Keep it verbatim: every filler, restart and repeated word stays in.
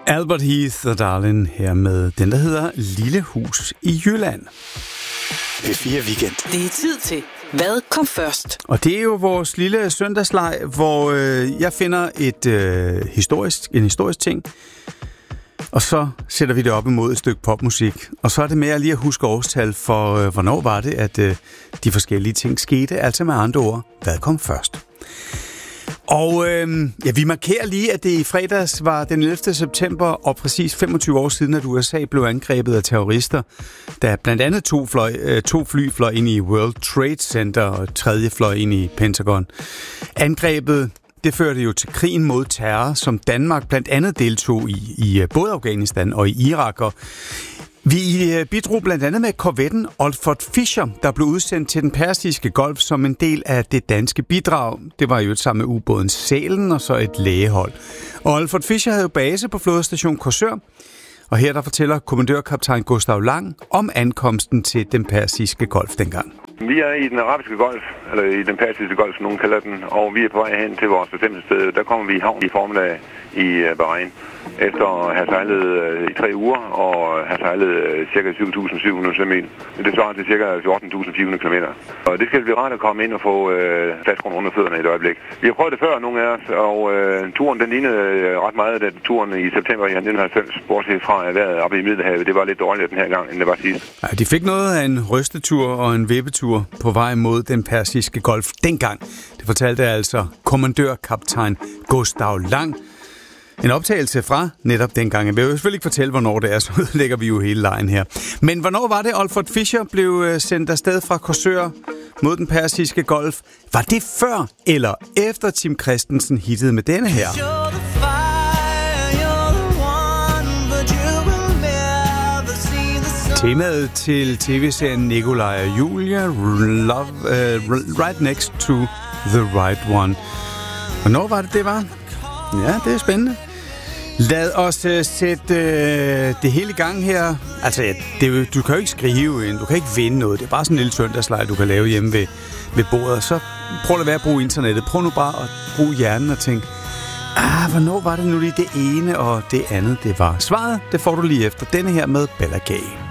Albert Heath og Darlin her med den, der hedder Lille Hus i Jylland. P fire Weekend. Det er tid til Hvad kom først? Og det er jo vores lille søndagsleg, hvor øh, jeg finder et øh, historisk, en historisk ting, og så sætter vi det op imod et stykke popmusik. Og så er det med at lige at huske årstal for, øh, hvornår var det, at øh, de forskellige ting skete. Altså med andre ord, hvad kom først? Og øh, ja, vi markerer lige, at det i fredags var den ellevte september, og præcis femogtyve år siden, at U S A blev angrebet af terrorister, da blandt andet to, fløj, øh, to fly fløj ind i World Trade Center, og tredje fløj ind i Pentagon. Angrebet, det førte jo til krigen mod terror, som Danmark blandt andet deltog i, i både Afghanistan og i Irak. Og vi bidrog blandt andet med korvetten Olfert Fischer, der blev udsendt til den Persiske Golf som en del af det danske bidrag. Det var jo sammen med ubåden Sælen og så et lægehold. Og Olfert Fischer havde jo base på flådestation Korsør, og her der fortæller kommandørkaptajn Gustav Lang om ankomsten til den Persiske Golf dengang. Vi er i den arabiske golf, eller i den persiske golf, som nogen kalder den, og vi er på vej hen til vores bestemmelsessted. Der kommer vi i havn i formiddag i Bahrain, efter at have sejlet i tre uger og have sejlet ca. syv tusind syv hundrede sømil. Det svarer til ca. fjorten tusind fire hundrede kilometer. Og det skal blive rart at komme ind og få øh, fastgrund under fødderne i et øjeblik. Vi har prøvet det før, nogle af os, og øh, turen den lignede ret meget af turen i september i nitten halvfems, bortset fra at vejret oppe i Middelhavet. Det var lidt dårligere den her gang, end det var sidst. Ja, de fik noget af en rystetur og en vippetur på vej mod den Persiske Golf dengang. Det fortalte altså kommandørkaptajn Gustav Lang. En optagelse fra netop dengang. Jeg vil jo selvfølgelig ikke fortælle, hvornår det er, så lægger vi jo hele lejen her. Men hvornår var det, Olfert Fischer blev sendt afsted fra Korsør mod den Persiske Golf? Var det før eller efter Tim Christensen hittede med denne her? Temaet til tv-serien Nikolaj og Julia, Love, uh, Right Next to the Right One. Hvornår var det, det var? Ja, det er spændende. Lad os uh, sætte uh, det hele i gang her. Altså, ja, det er, du kan jo ikke skrive ind, du kan ikke vinde noget. Det er bare sådan en lille søndagslej, du kan lave hjemme ved, ved bordet. Så prøv at være at bruge internettet. Prøv nu bare at bruge hjernen og tænke, ah, hvornår var det nu lige det ene og det andet, det var? Svaret, det får du lige efter denne her med Bella Gay.